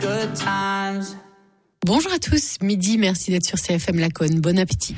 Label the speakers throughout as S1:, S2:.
S1: Bonjour à tous, midi, merci d'être sur CFM Laconne, bon appétit.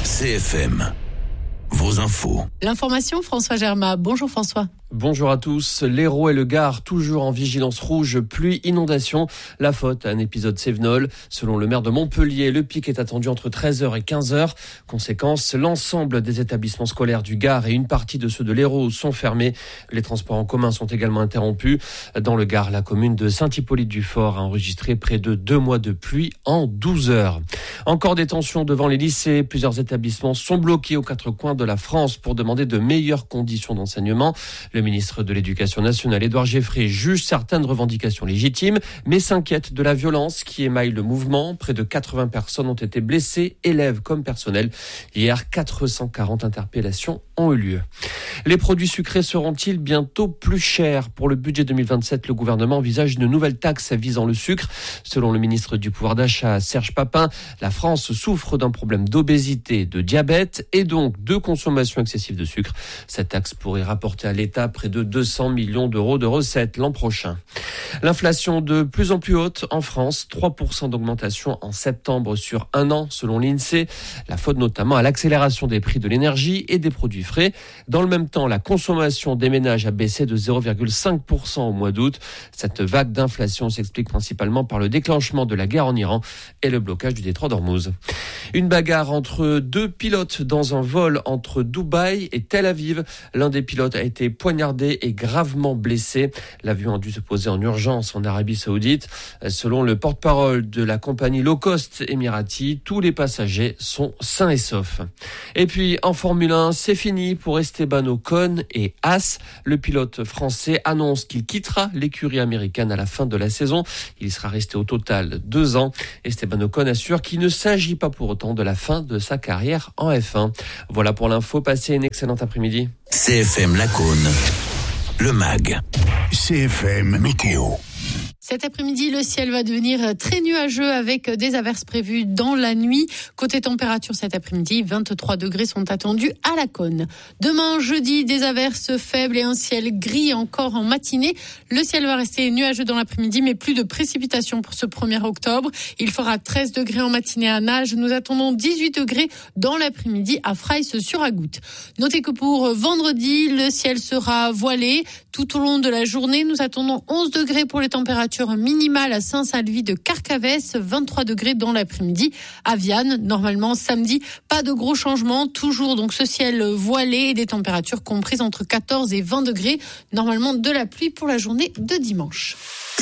S2: CFM, vos infos.
S1: L'information, François Germain. Bonjour François.
S3: Bonjour à tous. L'Hérault et le Gard, toujours en vigilance rouge, pluie, inondation. La faute à un épisode Cévenol. Selon le maire de Montpellier, le pic est attendu entre 13h et 15h. Conséquence, l'ensemble des établissements scolaires du Gard et une partie de ceux de l'Hérault sont fermés. Les transports en commun sont également interrompus. Dans le Gard, la commune de Saint-Hippolyte-du-Fort a enregistré près de 2 mois de pluie en 12 heures. Encore des tensions devant les lycées. Plusieurs établissements sont bloqués aux 4 coins de la France pour demander de meilleures conditions d'enseignement. Le ministre de l'Éducation nationale, Édouard Geoffrin, juge certaines revendications légitimes, mais s'inquiète de la violence qui émaille le mouvement. Près de 80 personnes ont été blessées, élèves comme personnel. Hier, 440 interpellations ont eu lieu. Les produits sucrés seront-ils bientôt plus chers ? Pour le budget 2027, le gouvernement envisage une nouvelle taxe visant le sucre. Selon le ministre du pouvoir d'achat, Serge Papin, la France souffre d'un problème d'obésité, de diabète et donc de consommation excessive de sucre. Cette taxe pourrait rapporter à l'État près de 200 millions d'euros de recettes l'an prochain. L'inflation de plus en plus haute en France, 3% d'augmentation en septembre sur un an selon l'INSEE. La faute notamment à l'accélération des prix de l'énergie et des produits frais. Dans le même temps, la consommation des ménages a baissé de 0,5% au mois d'août. Cette vague d'inflation s'explique principalement par le déclenchement de la guerre en Iran et le blocage du détroit d'Ormuz. Une bagarre entre 2 pilotes dans un vol entre Dubaï et Tel Aviv. L'un des pilotes a été poignardé et gravement blessé. L'avion a dû se poser en urgence en Arabie Saoudite. Selon le porte-parole de la compagnie low cost émirati, tous les passagers sont sains et saufs. Et puis en Formule 1, c'est fini pour Esteban Ocon et Haas. Le pilote français annonce qu'il quittera l'écurie américaine à la fin de la saison. Il sera resté au total 2 ans. Esteban Ocon assure qu'il ne s'agit pas pour autant de la fin de sa carrière en F1. Voilà pour l'info. Passez une excellente après-midi.
S2: CFM Laconne, le MAG. CFM Météo.
S1: Cet après-midi, le ciel va devenir très nuageux avec des averses prévues dans la nuit. Côté température cet après-midi, 23 degrés sont attendus à Laconne. Demain, jeudi, des averses faibles et un ciel gris encore en matinée. Le ciel va rester nuageux dans l'après-midi, mais plus de précipitations pour ce 1er octobre. Il fera 13 degrés en matinée à Nages. Nous attendons 18 degrés dans l'après-midi à Fraïs-sur-Agoutte. Notez que pour vendredi, le ciel sera voilé. Tout au long de la journée, nous attendons 11 degrés pour les températures minimale à Saint-Salvi de Carcavès, 23 degrés dans l'après-midi. À Vianne, normalement samedi, pas de gros changements, toujours donc ce ciel voilé et des températures comprises entre 14 et 20 degrés. Normalement de la pluie pour la journée de dimanche.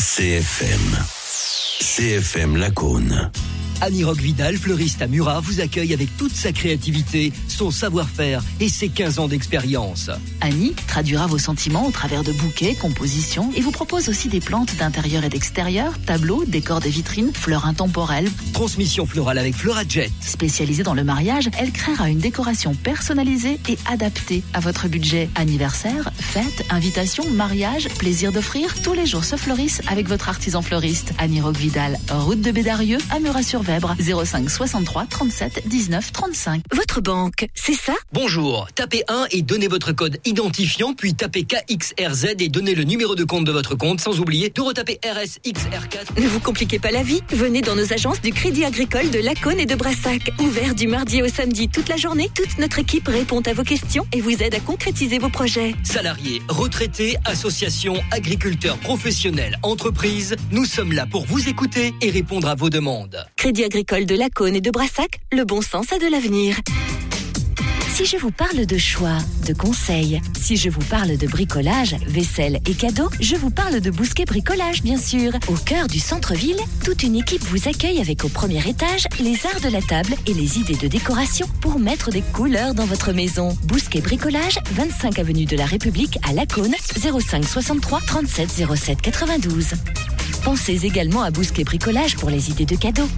S2: CFM Laconne.
S4: Annie Roque-Vidal, fleuriste à Murat, vous accueille avec toute sa créativité, son savoir-faire et ses 15 ans d'expérience.
S5: Annie traduira vos sentiments au travers de bouquets, compositions et vous propose aussi des plantes d'intérieur et d'extérieur, tableaux, décors de vitrines, fleurs intemporelles.
S4: Transmission florale avec Fleurajet.
S5: Spécialisée dans le mariage, elle créera une décoration personnalisée et adaptée à votre budget. Anniversaire, fête, invitation, mariage, plaisir d'offrir, tous les jours se fleurissent avec votre artisan fleuriste. Annie Roque-Vidal, route de Bédarieux, à Murat-sur-Vèbre, 05 63 37 19 35.
S6: Votre banque, c'est ça ?
S4: Bonjour, tapez 1 et donnez votre code identifiant, puis tapez KXRZ et donnez le numéro de compte de votre compte, sans oublier de retaper RSXR4.
S6: Ne vous compliquez pas la vie, venez dans nos agences du Crédit Agricole de Laconne et de Brassac. Ouvert du mardi au samedi toute la journée, toute notre équipe répond à vos questions et vous aide à concrétiser vos projets.
S4: Salariés, retraités, associations, agriculteurs, professionnels, entreprises, nous sommes là pour vous écouter et répondre à vos demandes.
S6: Crédit Agricole de Laconne et de Brassac, le bon sens a de l'avenir.
S7: Si je vous parle de choix, de conseils, si je vous parle de bricolage, vaisselle et cadeaux, je vous parle de Bousquet Bricolage, bien sûr. Au cœur du centre-ville, toute une équipe vous accueille avec au premier étage les arts de la table et les idées de décoration pour mettre des couleurs dans votre maison. Bousquet Bricolage, 25 avenue de la République à Laconne, 05 63 37 07 92. Pensez également à Bousquet Bricolage pour les idées de cadeaux.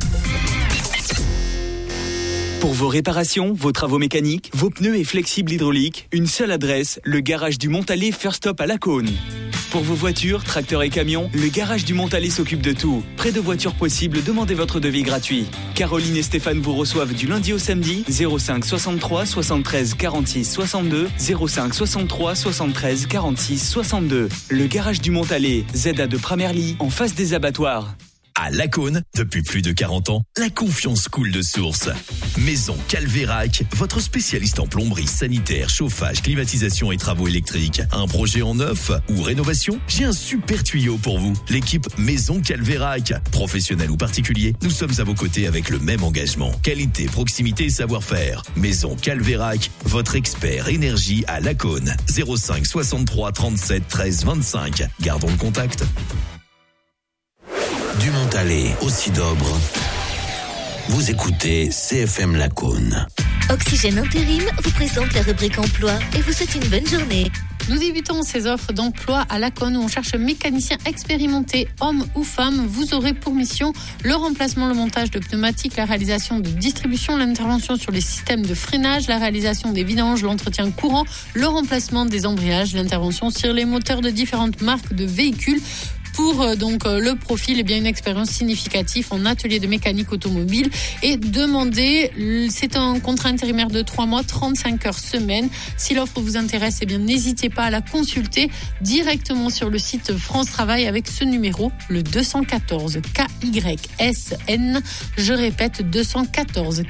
S8: Pour vos réparations, vos travaux mécaniques, vos pneus et flexibles hydrauliques, une seule adresse, le garage du Montalet First Stop à Laconne. Pour vos voitures, tracteurs et camions, le garage du Montalet s'occupe de tout. Près de voitures possibles, demandez votre devis gratuit. Caroline et Stéphane vous reçoivent du lundi au samedi, 05 63 73 46 62, 05 63 73 46 62. Le garage du Montalet, ZA de Pramerly, en face des abattoirs.
S9: À Lacaune, depuis plus de 40 ans, la confiance coule de source. Maison Calvérac, votre spécialiste en plomberie, sanitaire, chauffage, climatisation et travaux électriques. Un projet en neuf ou rénovation? J'ai un super tuyau pour vous. L'équipe Maison Calvérac. Professionnel ou particulier, nous sommes à vos côtés avec le même engagement. Qualité, proximité et savoir-faire. Maison Calvérac, votre expert énergie à Lacaune. 05 63 37 13 25. Gardons le contact.
S2: Du Montalet au Sidobre. Vous écoutez CFM Lacaune.
S7: Oxygène Intérim vous présente la rubrique emploi et vous souhaite une bonne journée.
S1: Nous débutons ces offres d'emploi à Lacaune où on cherche mécanicien expérimenté, homme ou femme. Vous aurez pour mission le remplacement, le montage de pneumatiques, la réalisation de distribution, l'intervention sur les systèmes de freinage, la réalisation des vidanges, l'entretien courant, le remplacement des embrayages, l'intervention sur les moteurs de différentes marques de véhicules. Pour le profil, eh bien une expérience significative en atelier de mécanique automobile est demandée. C'est un contrat intérimaire de 3 mois, 35 heures semaine. Si l'offre vous intéresse, eh bien n'hésitez pas à la consulter directement sur le site France Travail avec ce numéro, le 214 KYSN. Je répète, 214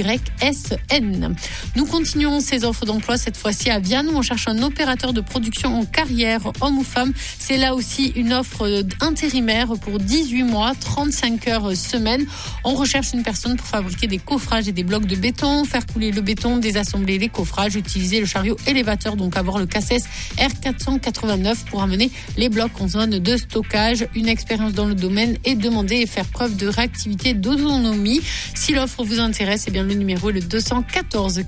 S1: KYSN. Nous continuons ces offres d'emploi cette fois-ci à Viane où on cherche un opérateur de production en carrière, homme ou femme. C'est là aussi une offre intérimaire pour 18 mois, 35 heures semaine. On recherche une personne pour fabriquer des coffrages et des blocs de béton, faire couler le béton, désassembler les coffrages, utiliser le chariot élévateur, donc avoir le CACES R489 pour amener les blocs en zone de stockage. Une expérience dans le domaine est demandée et faire preuve de réactivité, d'autonomie. Si l'offre vous intéresse, eh bien le numéro est le 214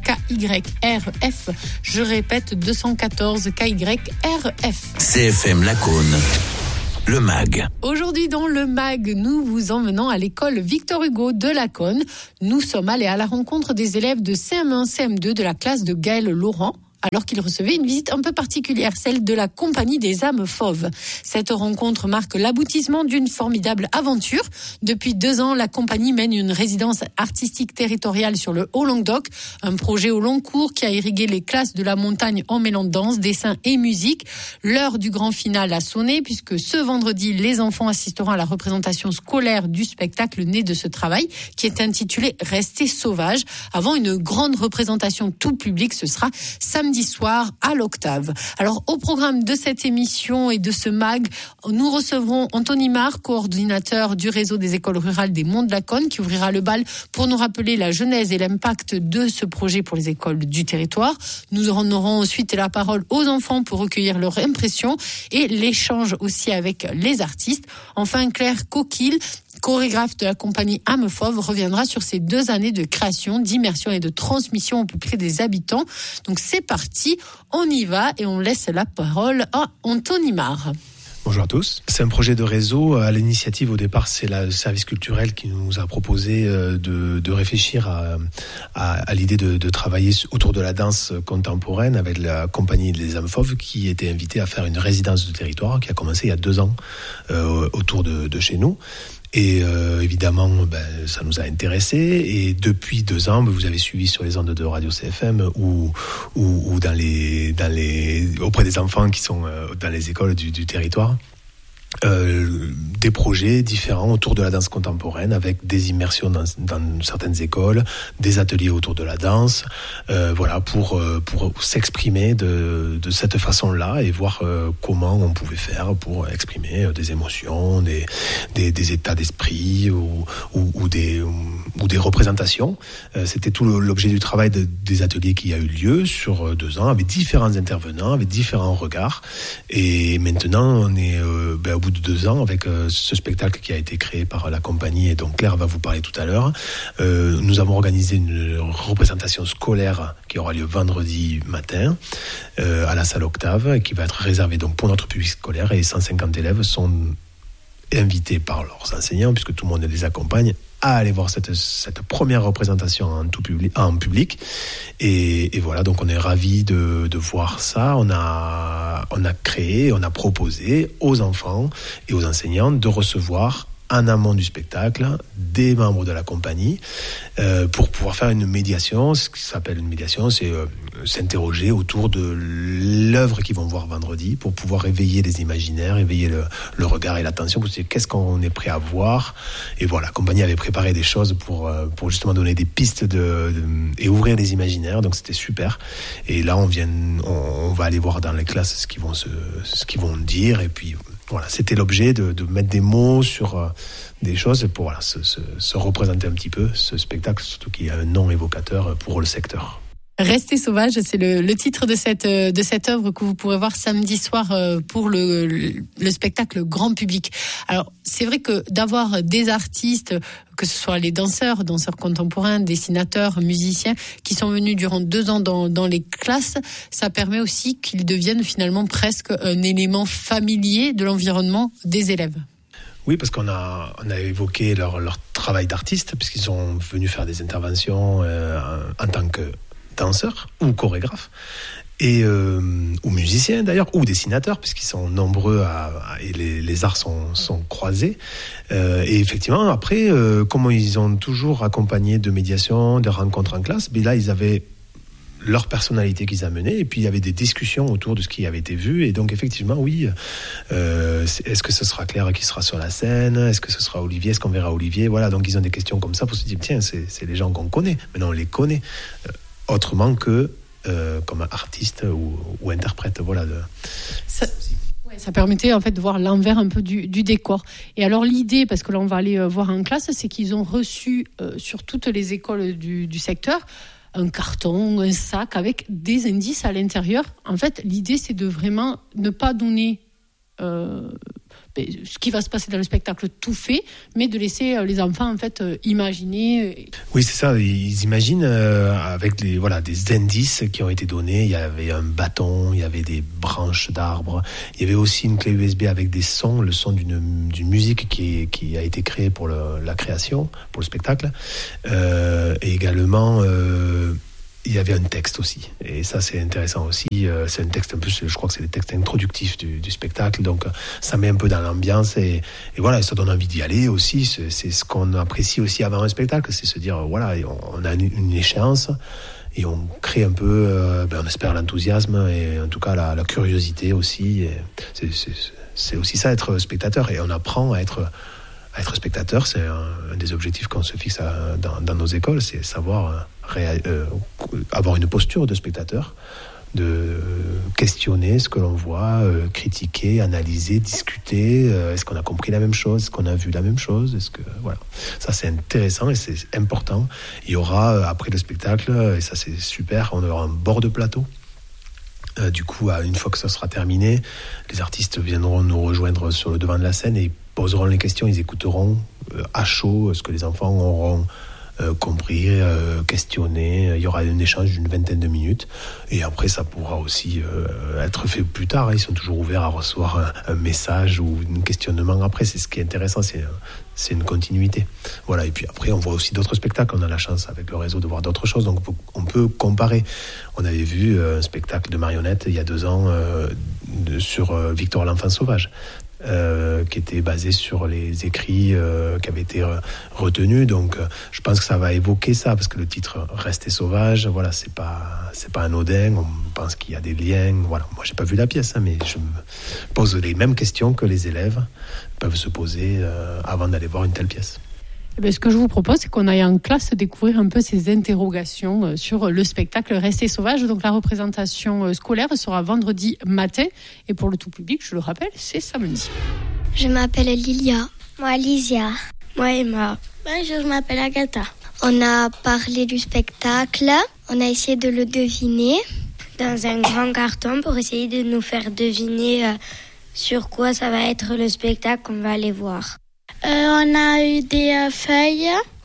S1: KYRF. Je répète, 214 KYRF.
S2: CFM Lacaune. Le MAG.
S1: Aujourd'hui dans le MAG, nous vous emmenons à l'école Victor Hugo de Lacaune. Nous sommes allés à la rencontre des élèves de CM1, CM2 de la classe de Gaël Laurent, alors qu'il recevait une visite un peu particulière, celle de la Compagnie des âmes fauves. Cette rencontre marque l'aboutissement d'une formidable aventure. Depuis 2 ans, la compagnie mène une résidence artistique territoriale sur le Haut-Languedoc, un projet au long cours qui a irrigué les classes de la montagne en mêlant danse, dessin et musique. L'heure du grand final a sonné puisque ce vendredi, les enfants assisteront à la représentation scolaire du spectacle né de ce travail qui est intitulé « Rester sauvage » avant une grande représentation tout public. Ce sera samedi soir à l'Octave. Alors, au programme de cette émission et de ce MAG, nous recevrons Anthony Marc, coordinateur du réseau des écoles rurales des Monts de Lacaune, qui ouvrira le bal pour nous rappeler la genèse et l'impact de ce projet pour les écoles du territoire. Nous aurons ensuite la parole aux enfants pour recueillir leurs impressions et l'échange aussi avec les artistes. Enfin, Claire Coquille, chorégraphe de la compagnie Âme Fauve, reviendra sur ces 2 années de création, d'immersion et de transmission au plus près des habitants. Donc c'est parti, on y va et on laisse la parole à Anthony Marc.
S10: Bonjour à tous. C'est un projet de réseau. À l'initiative, au départ, c'est le service culturel qui nous a proposé de réfléchir à l'idée de travailler autour de la danse contemporaine avec la compagnie des âmes fauves qui était invitée à faire une résidence de territoire qui a commencé il y a 2 ans autour de chez nous. Et évidemment, ça nous a intéressés. Et depuis 2 ans, vous avez suivi sur les ondes de Radio CFM ou auprès des enfants qui sont dans les écoles du territoire. Des projets différents autour de la danse contemporaine avec des immersions dans certaines écoles, des ateliers autour de la danse, pour s'exprimer de cette façon-là et voir comment on pouvait faire pour exprimer des émotions, des états d'esprit ou des représentations. C'était tout l'objet du travail des ateliers qui a eu lieu sur 2 ans avec différents intervenants, avec différents regards. Et maintenant, on est au bout de 2 ans avec ce spectacle qui a été créé par la compagnie et dont Claire va vous parler tout à l'heure. Nous avons organisé une représentation scolaire qui aura lieu vendredi matin à la salle Octave et qui va être réservée donc pour notre public scolaire et 150 élèves sont invités par leurs enseignants puisque tout le monde les accompagne à aller voir cette première représentation en public. Et voilà, donc on est ravis de voir ça. On a proposé aux enfants et aux enseignants de recevoir en amont du spectacle des membres de la compagnie pour pouvoir faire une médiation. Ce qui s'appelle une médiation, c'est s'interroger autour de l'œuvre qu'ils vont voir vendredi pour pouvoir éveiller les imaginaires, éveiller le regard et l'attention, pour se dire qu'est-ce qu'on est prêt à voir. Et voilà, la compagnie avait préparé des choses pour justement donner des pistes et ouvrir les imaginaires, donc c'était super. Et là, on va aller voir dans les classes ce qu'ils vont dire, et puis voilà, c'était l'objet de mettre des mots sur des choses pour se représenter un petit peu ce spectacle, surtout qu'il y a un nom évocateur pour le secteur.
S1: Restez sauvage, c'est le titre de cette œuvre que vous pourrez voir samedi soir pour le spectacle grand public. Alors, c'est vrai que d'avoir des artistes, que ce soit les danseurs contemporains, dessinateurs, musiciens, qui sont venus durant 2 ans dans les classes, ça permet aussi qu'ils deviennent finalement presque un élément familier de l'environnement des élèves.
S10: Oui, parce qu'on a évoqué leur travail d'artiste, puisqu'ils sont venus faire des interventions en tant que danseurs ou chorégraphes, ou musiciens d'ailleurs, ou dessinateurs, puisqu'ils sont nombreux et les arts sont croisés. Et effectivement, après, comme ils ont toujours accompagné de médiation, de rencontres en classe, là, ils avaient leur personnalité qu'ils amenaient, et puis il y avait des discussions autour de ce qui avait été vu, et donc effectivement, oui, est-ce que ce sera Claire qui sera sur la scène, est-ce que ce sera Olivier, est-ce qu'on verra Olivier, voilà, donc ils ont des questions comme ça pour se dire, tiens, c'est les gens qu'on connaît, maintenant on les connaît, autrement que comme artiste ou interprète, voilà.
S1: Ça permettait en fait de voir l'envers un peu du décor. Et alors l'idée, parce que là on va aller voir en classe, c'est qu'ils ont reçu sur toutes les écoles du secteur un carton, un sac avec des indices à l'intérieur. En fait, l'idée c'est de vraiment ne pas donner ce qui va se passer dans le spectacle tout fait, mais de laisser les enfants en fait imaginer.
S10: Oui, c'est ça, ils imaginent avec des indices qui ont été donnés. Il y avait un bâton, il y avait des branches d'arbres, il y avait aussi une clé USB avec des sons, le son d'une musique qui a été créée pour la création, pour le spectacle, et également il y avait un texte aussi, et ça c'est intéressant aussi, c'est un texte un peu, je crois que c'est le texte introductif du spectacle, donc ça met un peu dans l'ambiance, et voilà, ça donne envie d'y aller aussi, c'est ce qu'on apprécie aussi avant un spectacle, c'est se dire, voilà, on a une échéance, et on crée un peu, on espère l'enthousiasme, et en tout cas la curiosité aussi, et c'est aussi ça, être spectateur, et on apprend à être spectateur, c'est un des objectifs qu'on se fixe dans nos écoles, c'est savoir avoir une posture de spectateur, de questionner ce que l'on voit, critiquer, analyser, discuter, est-ce qu'on a compris la même chose, est-ce qu'on a vu la même chose, voilà, ça c'est intéressant et c'est important. Il y aura après le spectacle, et ça c'est super, on aura un bord de plateau. Du coup, une fois que ça sera terminé, les artistes viendront nous rejoindre sur le devant de la scène et poseront les questions, ils écouteront à chaud ce que les enfants auront compris, questionné. Il y aura un échange d'une 20aine de minutes, et après ça pourra aussi être fait plus tard. Ils sont toujours ouverts à recevoir un message ou un questionnement. Après, c'est ce qui est intéressant, c'est une continuité. Voilà. Et puis après, on voit aussi d'autres spectacles. On a la chance avec le réseau de voir d'autres choses, donc on peut comparer. On avait vu un spectacle de marionnettes il y a 2 ans sur Victor l'enfant sauvage, qui était basé sur les écrits qui avaient été retenus. Donc je pense que ça va évoquer ça, parce que le titre Restez sauvage, voilà, c'est pas anodin, on pense qu'il y a des liens. Voilà, moi j'ai pas vu la pièce, mais je me pose les mêmes questions que les élèves peuvent se poser avant d'aller voir une telle pièce.
S1: Ce que je vous propose, c'est qu'on aille en classe découvrir un peu ces interrogations sur le spectacle Restez sauvage. Donc la représentation scolaire sera vendredi matin, et pour le tout public, je le rappelle, c'est samedi.
S11: Je m'appelle Lilia.
S12: Moi Lysia.
S11: Moi Emma.
S12: Bonjour, je m'appelle Agatha.
S11: On a parlé du spectacle, on a essayé de le deviner
S12: dans un grand carton pour essayer de nous faire deviner sur quoi ça va être le spectacle qu'on va aller voir.
S11: On a eu des feuilles,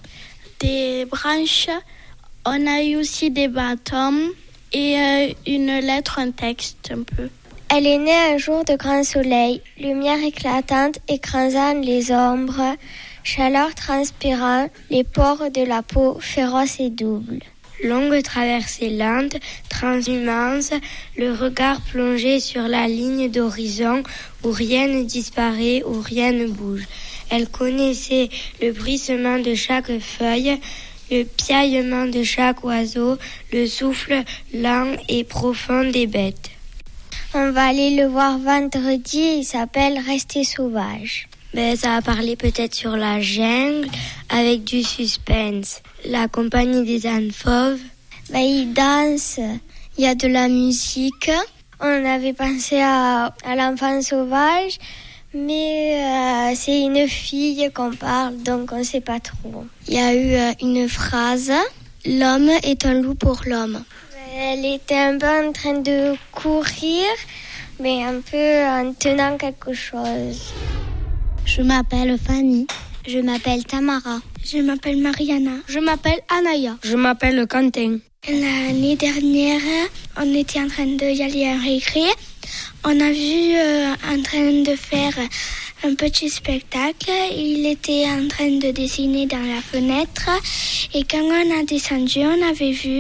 S11: des branches, on a eu aussi des bâtons et une lettre, un texte un peu.
S12: Elle est née un jour de grand soleil, lumière éclatante écrasant les ombres, chaleur transpirant, les pores de la peau féroces et doubles. Longue traversée lente, transhumance, le regard plongé sur la ligne d'horizon où rien ne disparaît, où rien ne bouge. Elle connaissait le bruissement de chaque feuille, le piaillement de chaque oiseau, le souffle lent et profond des bêtes. On va aller le voir vendredi, il s'appelle Rester sauvage. Ça va parler peut-être sur la jungle avec du suspense. La compagnie des ânes fauves. Ils dansent, il y a de la musique. On avait pensé à l'enfant sauvage, mais c'est une fille qu'on parle, donc on ne sait pas trop. Il y a eu une phrase, l'homme est un loup pour l'homme. Elle était un peu en train de courir, mais un peu en tenant quelque chose.
S11: Je m'appelle Fanny. Je m'appelle Tamara.
S12: Je m'appelle Mariana.
S11: Je m'appelle Anaya.
S12: Je m'appelle Quentin. L'année dernière, on était en train d'y aller en récré. On a vu en train de faire un petit spectacle. Il était en train de dessiner dans la fenêtre. Et quand on a descendu, on avait vu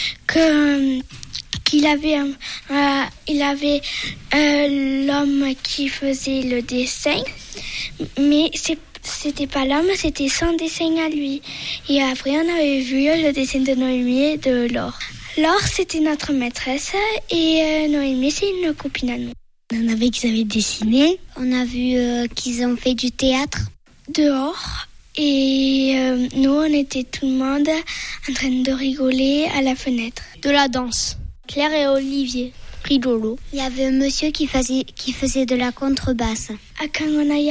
S12: qu'il avait l'homme qui faisait le dessin. Mais c'était pas l'homme, c'était son dessin à lui. Et après, on avait vu le dessin de Noémie et de Laure. Laure, c'était notre maîtresse et Noémie, c'est une copine à nous.
S11: On avait qu'ils avaient dessiné. On a vu qu'ils ont fait du théâtre.
S12: Dehors. Et nous, on était tout le monde en train de rigoler à la fenêtre.
S11: De la danse.
S12: Claire et Olivier. Rigolo.
S11: Il y avait un monsieur qui faisait de la contrebasse.
S12: Quand on a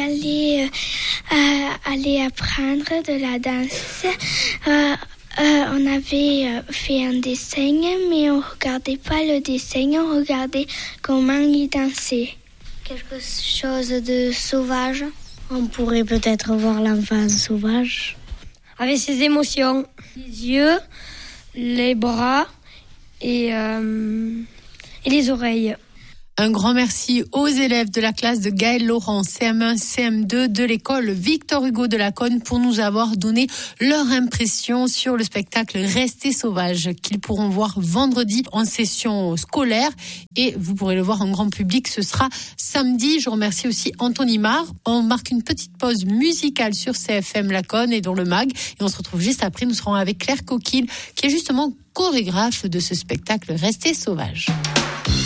S12: allé apprendre de la danse, on avait fait un dessin, mais on regardait pas le dessin, on regardait comment il dansait.
S11: Quelque chose de sauvage. On pourrait peut-être voir l'enfant sauvage.
S12: Avec ses émotions. Les yeux, les bras et les oreilles.
S1: Un grand merci aux élèves de la classe de Gaël Laurent, CM1, CM2 de l'école Victor Hugo de Laconne pour nous avoir donné leur impression sur le spectacle Rester sauvage qu'ils pourront voir vendredi en session scolaire et vous pourrez le voir en grand public, ce sera samedi. Je remercie aussi Anthony Marr. On marque une petite pause musicale sur CFM Laconne et dans le MAG et on se retrouve juste après. Nous serons avec Claire Coquille qui est justement chorégraphe de ce spectacle Rester sauvage.